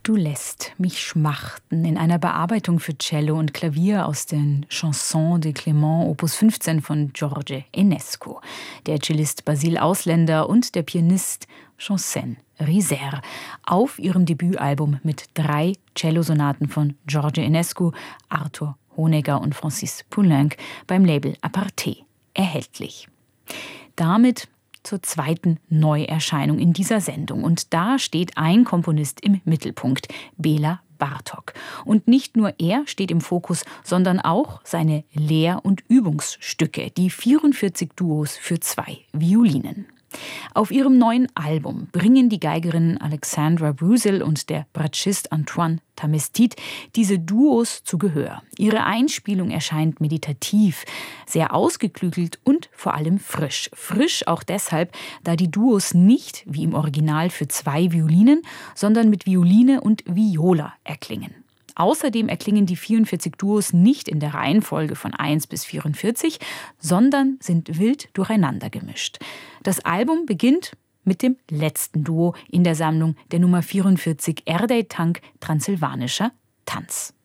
Du lässt mich schmachten in einer Bearbeitung für Cello und Klavier aus den Chansons de Clément Opus 15 von George Enescu. Der Cellist Basile Ausländer und der Pianist Janssen Riser auf ihrem Debütalbum mit 3 Cellosonaten von George Enescu, Arthur Honegger und Francis Poulenc beim Label Aparté erhältlich. Damit zur zweiten Neuerscheinung in dieser Sendung. Und da steht ein Komponist im Mittelpunkt, Béla Bartók. Und nicht nur er steht im Fokus, sondern auch seine Lehr- und Übungsstücke, die 44 Duos für 2 Violinen. Auf ihrem neuen Album bringen die Geigerinnen Alexandra Brusil und der Bratschist Antoine Tamestit diese Duos zu Gehör. Ihre Einspielung erscheint meditativ, sehr ausgeklügelt und vor allem frisch. Frisch auch deshalb, da die Duos nicht, wie im Original, für 2 Violinen, sondern mit Violine und Viola erklingen. Außerdem erklingen die 44 Duos nicht in der Reihenfolge von 1 bis 44, sondern sind wild durcheinander gemischt. Das Album beginnt mit dem letzten Duo in der Sammlung, der Nummer 44 Erdei Tank Transsilvanischer Tanz.